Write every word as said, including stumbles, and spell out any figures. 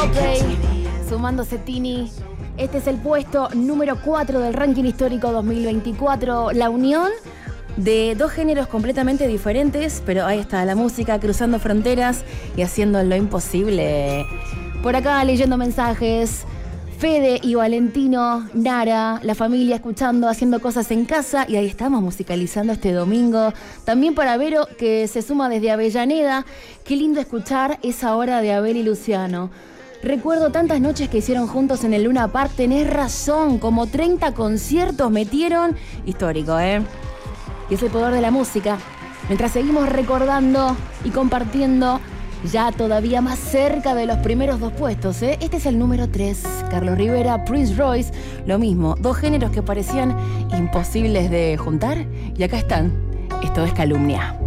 Coldplay, sumándose Tini. Este es el puesto número cuatro del ranking histórico dos mil veinticuatro. La unión de dos géneros completamente diferentes, pero ahí está la música cruzando fronteras y haciendo lo imposible. Por acá leyendo mensajes, Fede y Valentino, Nara, la familia escuchando, haciendo cosas en casa, y ahí estamos musicalizando este domingo. También para Vero, que se suma desde Avellaneda. Qué lindo escuchar esa hora de Abel y Luciano. Recuerdo tantas noches que hicieron juntos en el Luna Park. Tenés razón, como treinta conciertos metieron. Histórico, ¿eh? Y es el poder de la música. Mientras seguimos recordando y compartiendo, ya todavía más cerca de los primeros dos puestos, ¿eh? Este es el número tres. Carlos Rivera, Prince Royce. Lo mismo, dos géneros que parecían imposibles de juntar. Y acá están. Esto es Calumnia.